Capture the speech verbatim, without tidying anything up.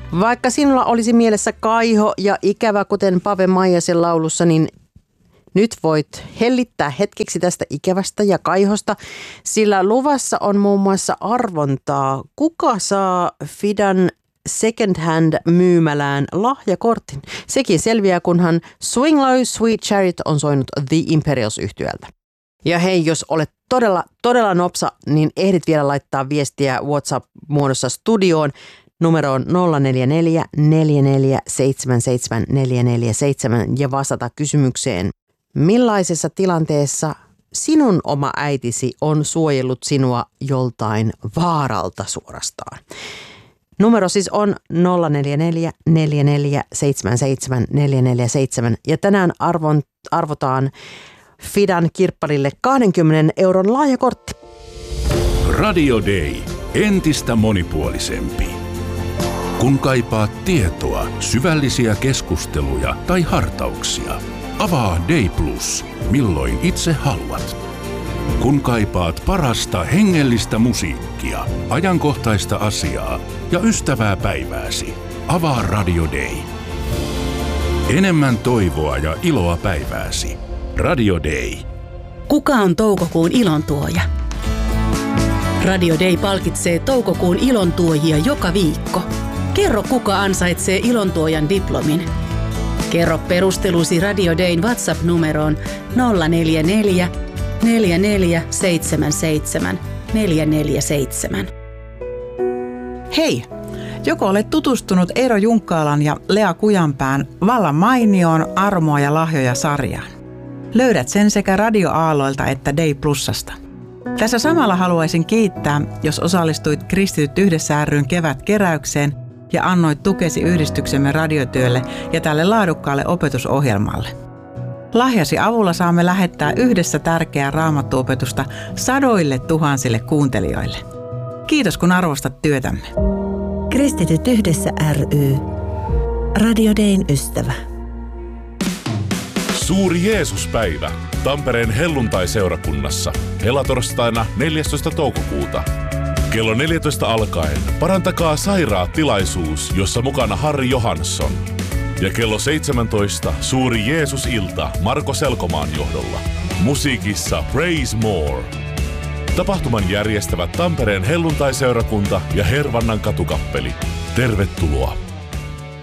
Vaikka sinulla olisi mielessä kaiho ja ikävä, kuten Pave Maijasen laulussa, niin nyt voit hellittää hetkeksi tästä ikävästä ja kaihosta, sillä luvassa on muun muassa arvontaa. Kuka saa Fidan second hand myymälään lahjakortin? Sekin selviää, kunhan Swing Low Sweet Chariot on soinut The Imperials-yhtyöltä. Ja hei, jos olet todella, todella nopsa, niin ehdit vielä laittaa viestiä WhatsApp-muodossa studioon numeroon nolla neljä neljä neljä neljä seitsemän seitsemän neljä neljä seitsemän ja vastata kysymykseen. Millaisessa tilanteessa sinun oma äitisi on suojellut sinua joltain vaaralta suorastaan? Numero siis on nolla neljä neljä neljä neljä seitsemän seitsemän neljä neljä seitsemän ja tänään arvon, arvotaan Fidan kirpparille kaksikymmentä euron lahjakortti. Radio Day. Entistä monipuolisempi. Kun kaipaat tietoa, syvällisiä keskusteluja tai hartauksia, avaa Day Plus, milloin itse haluat. Kun kaipaat parasta hengellistä musiikkia, ajankohtaista asiaa ja ystävää päivääsi, avaa Radio Day. Enemmän toivoa ja iloa päivääsi. Radio Day. Kuka on toukokuun ilontuoja? Radio Day palkitsee toukokuun ilontuojia joka viikko. Kerro, kuka ansaitsee ilontuojan diplomin. Kerro perustelusi Radio Dayn WhatsApp-numeroon nolla neljä neljä neljä neljä seitsemän seitsemän neljä neljä seitsemän. Hei! Joko olet tutustunut Eero Junkkaalan ja Lea Kujanpään Vallan mainioon armoa ja lahjoja sarjaan? Löydät sen sekä Radio Aalloilta että Day Plusasta. Tässä samalla haluaisin kiittää, jos osallistuit Kristityt yhdessä ry:n kevätkeräykseen ja annoit tukesi yhdistyksemme radiotyölle ja tälle laadukkaalle opetusohjelmalle. Lahjasi avulla saamme lähettää yhdessä tärkeää raamattuopetusta sadoille tuhansille kuuntelijoille. Kiitos kun arvostat työtämme. Kristityt yhdessä ry. Radio Dayn ystävä. Suuri Jeesuspäivä Tampereen helluntai-seurakunnassa helatorstaina neljästoista toukokuuta. Kello neljätoista alkaen Parantakaa sairaat -tilaisuus, jossa mukana Harri Johansson. Ja kello seitsemäntoista suuri Jeesus-ilta Marko Selkomaan johdolla. Musiikissa Praise More. Tapahtuman järjestävät Tampereen helluntai-seurakunta ja Hervannan katukappeli. Tervetuloa!